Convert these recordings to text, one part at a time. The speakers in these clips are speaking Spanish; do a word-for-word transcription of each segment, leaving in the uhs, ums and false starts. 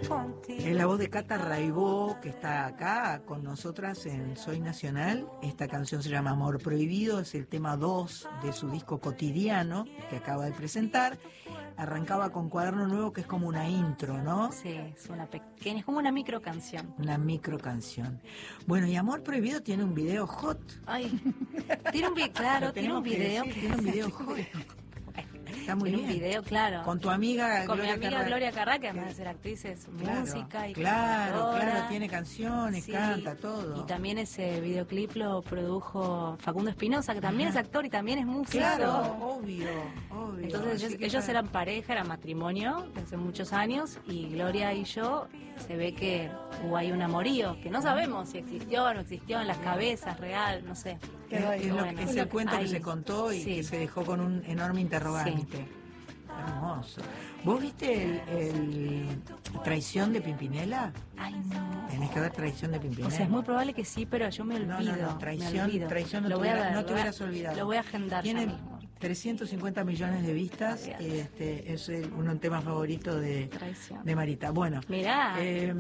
Es la voz de Cata Raibó, que está acá con nosotras en Soy Nacional. Esta canción se llama Amor Prohibido, es el tema dos de su disco Cotidiano, que acaba de presentar. Arrancaba con Cuaderno Nuevo, que es como una intro, ¿no? Sí, es una pequeña, es como una micro canción. Una micro canción. Bueno, y Amor Prohibido tiene un video hot. Ay, tiene un video, claro, tiene un video. Decir, tiene un video hot. Está muy tiene bien. un video, claro. Con tu amiga Con Gloria mi amiga Carrá. Gloria Carrá, que además de ser actriz es Claro, música y claro, cantautora. claro, tiene canciones, Sí, canta todo. Y también ese videoclip lo produjo Facundo Espinosa, que también Ajá. es actor y también es músico. Claro, obvio, obvio. Entonces Así ellos, que ellos ya- eran pareja, eran matrimonio desde hace muchos años, y Gloria y yo se ve que hubo ahí un amorío, que no sabemos si existió o no existió en las cabezas, real, no sé. Es, es lo- Bueno, es el cuento ahí- que se contó y sí. que se dejó con un enorme interrogante. Hermoso. ¿Vos viste el, el Traición de Pimpinela? Ay, no. Tenés que ver Traición de Pimpinela. O sea, es muy probable que sí, pero yo me olvido. No, no, no, me traición, olvido. traición no, Lo te, voy a hubiera- ver, no lo te voy a- hubieras olvidado. Lo voy a agendar ya Tiene mismo. trescientos cincuenta millones de vistas. Olvídate. Este, es el, un tema favorito de, Traición. de Marita. Bueno, Mirá. eh,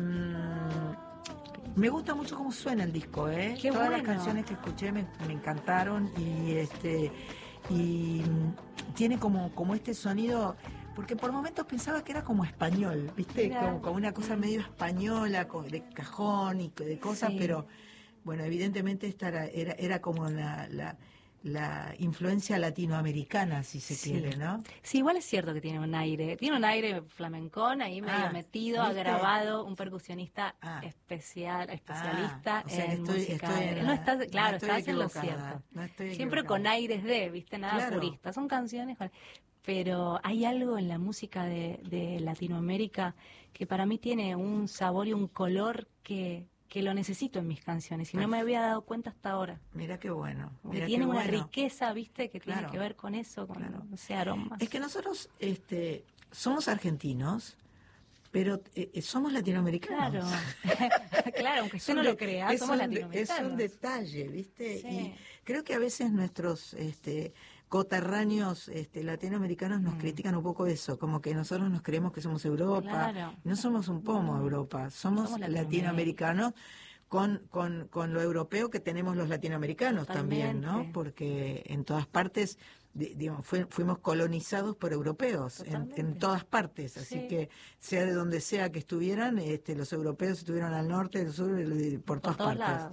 me gusta mucho cómo suena el disco, ¿eh? Qué Todas las bueno. canciones que escuché me, me encantaron y este y mm, tiene como, como este sonido, porque por momentos pensaba que era como español, ¿viste? Mirá. Como, como una cosa medio española, co- de cajón y de cosas, Sí. pero bueno, evidentemente esta era, era, era como la, la, la influencia latinoamericana, si se Sí. quiere, ¿no? Sí, igual es cierto que tiene un aire, tiene un aire flamencón ahí medio Ah, metido, ¿viste? ha grabado un percusionista Ah. especial, especialista Ah, o sea que en estoy- música. estoy en no la- estás, no claro, estoy estás en lo equivocada, cierto. no estoy Siempre equivocada. con aires de, viste, nada Claro. purista. Son canciones con- pero hay algo en la música de, de Latinoamérica que para mí tiene un sabor y un color que, que lo necesito en mis canciones y no me había dado cuenta hasta ahora. Mira qué bueno. Porque Mira tiene qué una bueno. riqueza, viste, que Claro. tiene que ver con eso, con Claro. no sé, aromas. Es que nosotros este, somos argentinos, pero eh, somos latinoamericanos. Claro, claro, aunque Es usted un no de- lo crea, es somos un de- latinoamericanos. Es un detalle, ¿viste? Sí. Y creo que a veces nuestros este, coterráneos este, latinoamericanos nos Mm. critican un poco eso, como que nosotros nos creemos que somos Europa. Claro. No somos un pomo No. Europa, somos, Somos latinoamericanos con, con, con lo europeo que tenemos los latinoamericanos también, ¿no? Totalmente. Porque en todas partes, di- digamos, fue- fuimos colonizados por europeos, en, Totalmente. en todas partes, así Sí. que sea de donde sea que estuvieran, este, los europeos estuvieron al norte, al sur, y por todas todos partes. lados.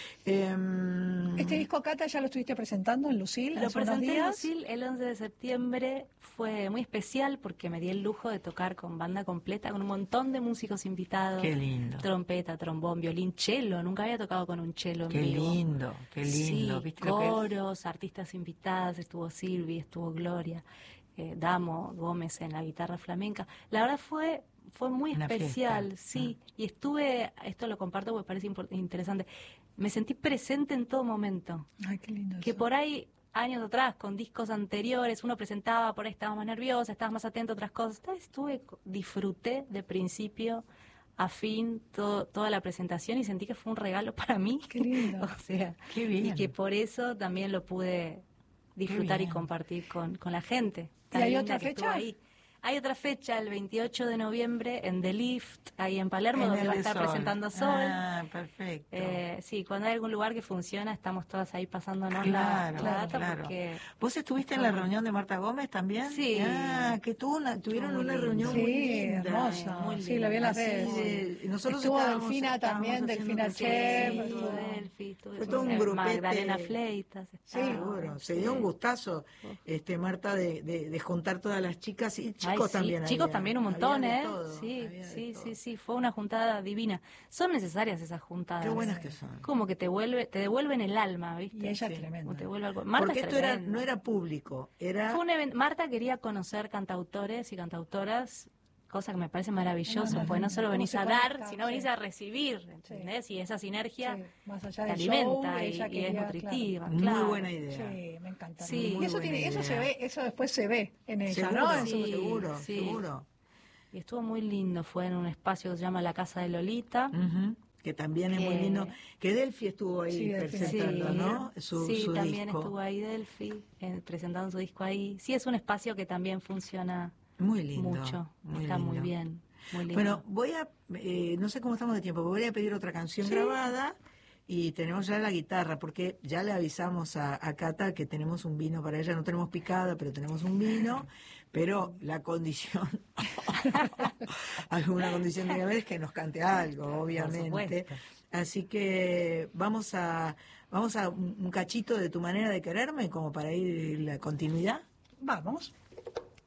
Em, Este disco, Cata, ya lo estuviste presentando en Lucil Lo hace unos presenté en días. Lucil el once de septiembre, fue muy especial porque me di el lujo de tocar con banda completa, con un montón de músicos invitados. Qué lindo. Trompeta, trombón, violín, cello, nunca había tocado con un cello en Qué vivo. lindo, qué lindo. Sí, ¿Viste lo que es? coros, artistas invitadas, estuvo Silvi, estuvo Gloria, eh, Damo Gómez en la guitarra flamenca. La verdad fue fue muy Una especial, fiesta. sí, y estuve, esto lo comparto porque parece impor- interesante, me sentí presente en todo momento, Ay, qué lindo. que eso. por ahí años atrás con discos anteriores uno presentaba, por ahí estaba más nerviosa, estabas más atento a otras cosas. Esta vez estuve, disfruté de principio a fin todo, toda la presentación y sentí que fue un regalo para mí. Qué lindo. O sea, Qué bien. y que por eso también lo pude disfrutar y bien. compartir con, con la gente. ¿Y tan hay linda otra que fecha? estuvo ahí. Hay otra fecha, el veintiocho de noviembre, en The Lift, ahí en Palermo, En donde el va a de estar Sol. presentando Sol. Ah, perfecto. Eh, sí, cuando hay algún lugar que funciona, estamos todas ahí pasándonos la, Claro, la data claro. porque... ¿Vos estuviste en la reunión de Marta Gómez también? Sí. Ah, que tuvo una, tuvieron Muy una lindo. reunión Sí, muy linda. hermosa. muy Sí, lo vi en las Así redes. de- nosotros Estuvo estábamos- Delfina estábamos también, haciendo Delfina que- Cher. Sí, estuvo- Delphi, estuvo- Fue todo un eh, grupete. Magdalena Fleitas. Sí, estaba, Seguro, se sí. dio un gustazo, este Marta, de, de, de juntar todas las chicas y Ay, chicos sí, también. chicos había, también un montón, había de ¿eh? todo, sí, había de sí, todo. sí, sí, fue una juntada divina. Son necesarias esas juntadas. Qué buenas que son. Como que te vuelve, te devuelven el alma, ¿viste? Y ella Sí. es tremenda. Como te vuelve algo. Marta Porque es esto era, tremenda. no era público, era... Fue un evento. Marta quería conocer cantautores y cantautoras, cosa que me parece maravilloso, No, no, porque no no, solo cómo venís se a dar, conecta, sino venís sí. a recibir, ¿entendés? Y esa sinergia Sí, más allá te del alimenta show, y, ella y quería, es nutritiva. Muy claro. buena idea. Sí, me encanta. Sí. y Muy eso, tiene, buena eso se idea. ve, eso después se ve en ella, Seguro, ¿no? En Sí, su- seguro, sí. seguro. Y estuvo muy lindo, fue en un espacio que se llama La Casa de Lolita. Ujú, que también es muy Que- lindo. Que Delphi estuvo ahí Sí, Delphi. presentando, Sí. ¿no? Su, sí, su también disco. estuvo ahí Delphi, eh, presentando su disco ahí. Sí, es un espacio que también funciona Muy lindo. mucho, muy está muy lindo. bien. Muy lindo. Bueno, voy a, eh, no sé cómo estamos de tiempo, pero voy a pedir otra canción Sí. grabada y tenemos ya la guitarra, porque ya le avisamos a, a Cata que tenemos un vino para ella, no tenemos picada, pero tenemos un vino, pero la condición, alguna condición tiene que haber es que nos cante algo, obviamente. supuesto. Así que vamos a, vamos a un un cachito de Tu manera de quererme, como para ir la continuidad. Vamos.